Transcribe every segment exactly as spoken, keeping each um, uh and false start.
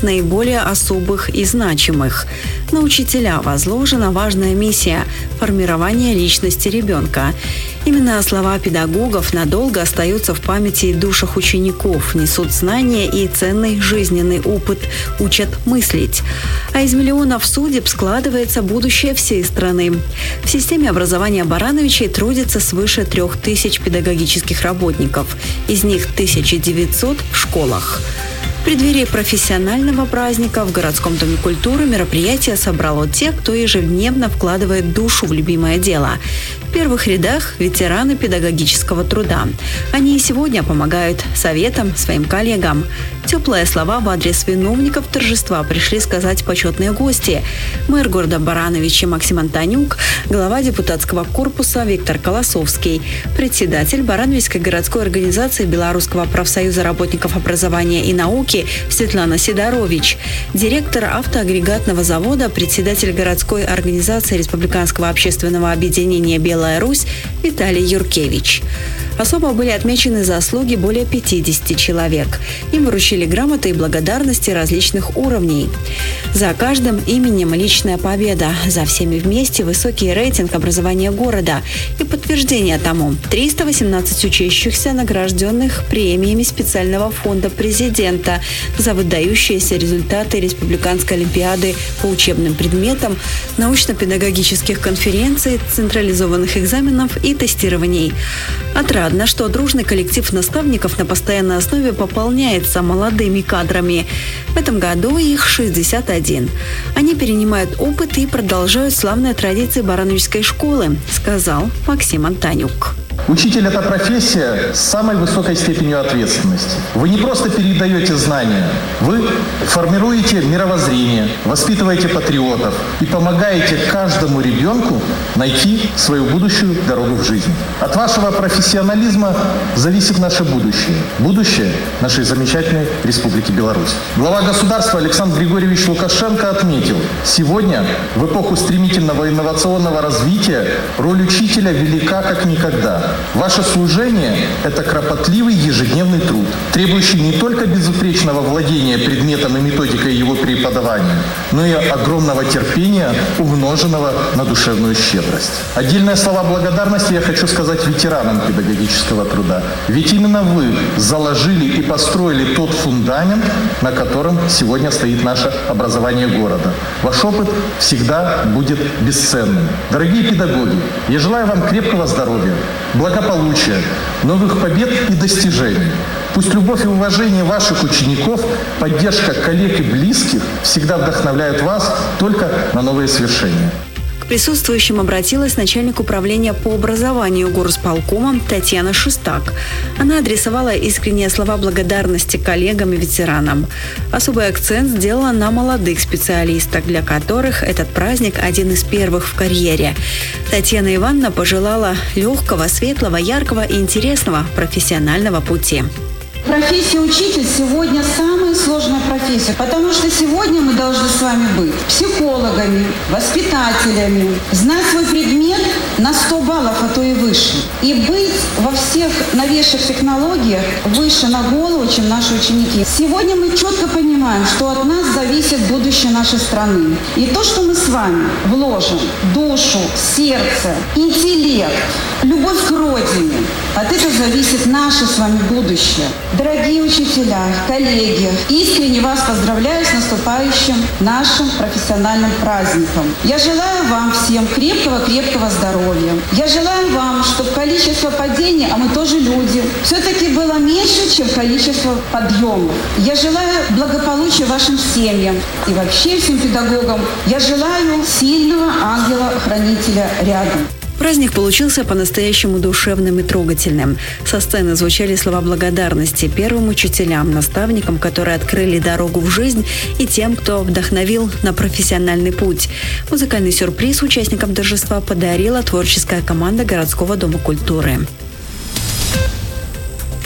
наиболее особых и значимых. На учителя возложена важная миссия – формирование личности ребенка. Именно слова педагогов надолго остаются в памяти и душах учеников, несут знания и ценный жизненный опыт, учат мыслить. А из миллионов судеб складывается будущее всей страны. В системе образования Барановичей трудится свыше трех тысяч педагогических работников. Из них тысяча девятьсот в школах. В преддверии профессионального праздника в городском доме культуры мероприятие собрало тех, кто ежедневно вкладывает душу в любимое дело. В первых рядах ветераны педагогического труда. Они и сегодня помогают советам своим коллегам. Теплые слова в адрес виновников торжества пришли сказать почетные гости. Мэр города Барановичи Максим Антонюк, глава депутатского корпуса Виктор Колосовский, председатель Барановичской городской организации Белорусского профсоюза работников образования и науки Светлана Сидорович, директор автоагрегатного завода, председатель городской организации Республиканского общественного объединения «Белая Русь» Виталий Юркевич. Особо были отмечены заслуги более пятидесяти человек. Им вручили грамоты и благодарности различных уровней. За каждым именем личная победа, за всеми вместе высокий рейтинг образования города и подтверждение тому – триста восемнадцать учащихся, награжденных премиями специального фонда президента за выдающиеся результаты Республиканской олимпиады по учебным предметам, научно-педагогических конференций, централизованных экзаменов и тестирований. Отрадно, что дружный коллектив наставников на постоянной основе пополняется молодыми кадрами. В этом году их шестьдесят один. Они перенимают опыт и продолжают славные традиции Барановичской школы, сказал Максим Антонюк. Учитель – это профессия с самой высокой степенью ответственности. Вы не просто передаете знания, вы формируете мировоззрение, воспитываете патриотов и помогаете каждому ребенку найти свою будущую дорогу в жизни. От вашего профессионализма зависит наше будущее. Будущее нашей замечательной Республики Беларусь. Глава государства Александр Григорьевич Лукашенко отметил, сегодня, в эпоху стремительного инновационного развития, роль учителя велика как никогда. Ваше служение – это кропотливый ежедневный труд, требующий не только безупречного владения предметом и методикой его преподавания, но и огромного терпения, умноженного на душевную щедрость. Отдельные слова благодарности я хочу сказать ветеранам педагогического труда. Ведь именно вы заложили и построили тот фундамент, на котором сегодня стоит наше образование города. Ваш опыт всегда будет бесценным. Дорогие педагоги, я желаю вам крепкого здоровья, благополучия, новых побед и достижений. Пусть любовь и уважение ваших учеников, поддержка коллег и близких всегда вдохновляют вас только на новые свершения. К присутствующим обратилась начальник управления по образованию горосполкома Татьяна Шестак. Она адресовала искренние слова благодарности коллегам и ветеранам. Особый акцент сделала на молодых специалистах, для которых этот праздник один из первых в карьере. Татьяна Ивановна пожелала легкого, светлого, яркого и интересного профессионального пути. Профессия учитель сегодня самая сложная профессия, потому что сегодня мы должны с вами быть психологами, воспитателями, знать свой предмет на сто баллов, а то и выше. И быть во всех новейших технологиях выше на голову, чем наши ученики. Сегодня мы четко понимаем, что от нас зависит будущее нашей страны. И то, что мы с вами вложим душу, сердце, интеллект, любовь к родине, от этого зависит наше с вами будущее. Дорогие учителя, коллеги, искренне вас поздравляю с наступающим нашим профессиональным праздником. Я желаю вам всем крепкого-крепкого здоровья. Я желаю вам, чтобы количество падений, а мы тоже люди, все-таки было меньше, чем количество подъемов. Я желаю благополучия вашим семьям и вообще всем педагогам. Я желаю сильного ангела-хранителя рядом. Праздник получился по-настоящему душевным и трогательным. Со сцены звучали слова благодарности первым учителям, наставникам, которые открыли дорогу в жизнь, и тем, кто вдохновил на профессиональный путь. Музыкальный сюрприз участникам торжества подарила творческая команда городского дома культуры.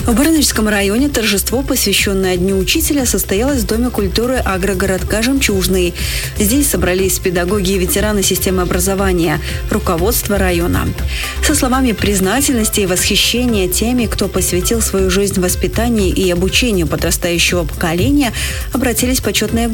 В Барановичском районе торжество, посвященное Дню учителя, состоялось в Доме культуры агрогородка «Жемчужный». Здесь собрались педагоги и ветераны системы образования, руководство района. Со словами признательности и восхищения теми, кто посвятил свою жизнь воспитанию и обучению подрастающего поколения, обратились почетные